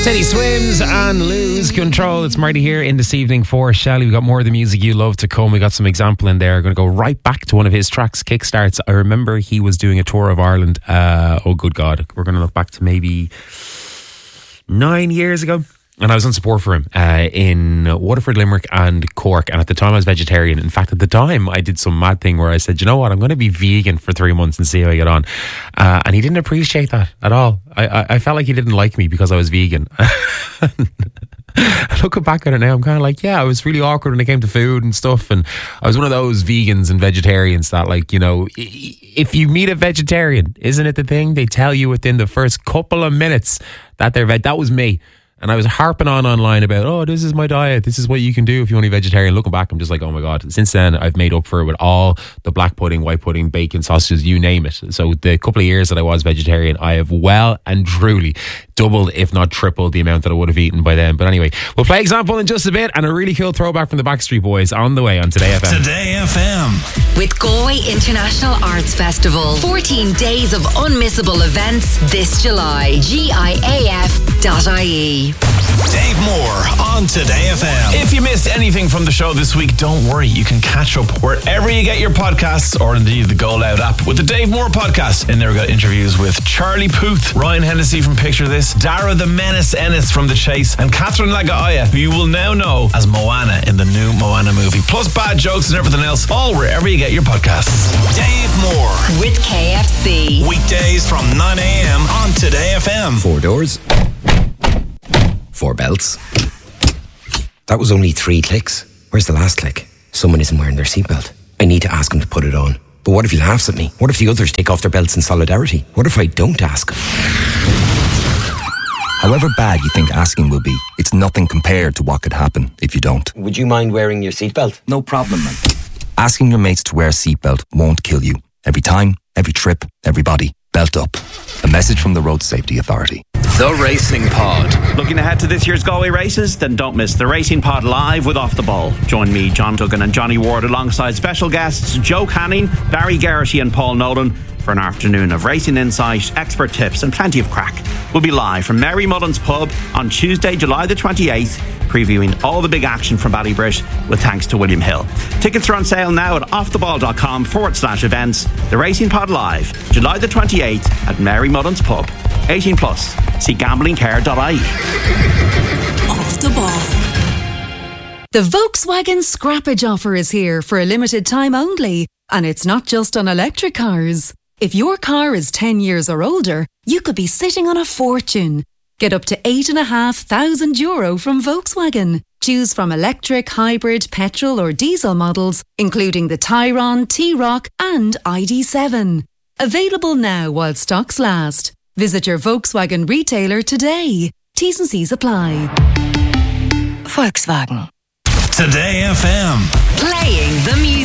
Teddy Swims and Lose Control. It's Marty here in this evening for Shelley. We got more of the music you love to come. We got some example in there. We're going to go right back to one of his tracks, Kickstarts. I remember he was doing a tour of Ireland. Oh, good God. We're going to look back to maybe 9 years ago. And I was on support for him in Waterford, Limerick and Cork. And at the time I was vegetarian. In fact, at the time I did some mad thing where I said, you know what, I'm going to be vegan for 3 months and see how I get on. And he didn't appreciate that at all. I felt like he didn't like me because I was vegan. Looking back at it now, I'm kind of like, yeah, I was really awkward when it came to food and stuff. And I was one of those vegans and vegetarians that, like, you know, if you meet a vegetarian, isn't it the thing? They tell you within the first couple of minutes that they're that was me. And I was harping on online about, oh, this is my diet. This is what you can do if you're only vegetarian. Looking back, I'm just like, oh my God. Since then, I've made up for it with all the black pudding, white pudding, bacon, sausages, you name it. So the couple of years that I was vegetarian, I have well and truly doubled, if not tripled, the amount that I would have eaten by then. But anyway, we'll play example in just a bit, and a really cool throwback from the Backstreet Boys on the way on Today FM. Today FM. With Galway International Arts Festival. 14 days of unmissable events this July. GIAF.ie. Dave Moore on Today FM. If you missed anything from the show this week, don't worry. You can catch up wherever you get your podcasts, or indeed the Go Loud app, with the Dave Moore podcast. In there we got interviews with Charlie Puth, Ryan Hennessy from Picture This, Dara the Menace Ennis from The Chase, and Catherine Lagaia, who you will now know as Moana in the new Moana movie. Plus bad jokes and everything else, all wherever you get your podcasts. Dave Moore with KFC. Weekdays from 9 a.m. on Today FM. 4 doors, 4 belts. That was only 3 clicks. Where's the last click? Someone isn't wearing their seatbelt. I need to ask him to put it on. But what if he laughs at me? What if the others take off their belts in solidarity? What if I don't ask him? However bad you think asking will be, it's nothing compared to what could happen if you don't. Would you mind wearing your seatbelt? No problem, man. Asking your mates to wear a seatbelt won't kill you. Every time, every trip, everybody, belt up. A message from the Road Safety Authority. The Racing Pod. Looking ahead to this year's Galway races? Then don't miss the Racing Pod live with Off the Ball. Join me, John Duggan and Johnny Ward alongside special guests Joe Canning, Barry Geraghty and Paul Nolan for an afternoon of racing insight, expert tips and plenty of crack. We'll be live from Mary Mullen's Pub on Tuesday, July the 28th, previewing all the big action from Ballybrit with thanks to William Hill. Tickets are on sale now at offtheball.com/events. The Racing Pod live, July the 28th at Mary Mullen's Pub. 18 plus. See gamblingcare.ie. Off the Ball. The Volkswagen Scrappage offer is here for a limited time only. And it's not just on electric cars. If your car is 10 years or older, you could be sitting on a fortune. Get up to €8,500 from Volkswagen. Choose from electric, hybrid, petrol or diesel models, including the Tayron, T-Roc and ID.7. Available now while stocks last. Visit your Volkswagen retailer today. T's and C's apply. Volkswagen. Today FM. Playing the music.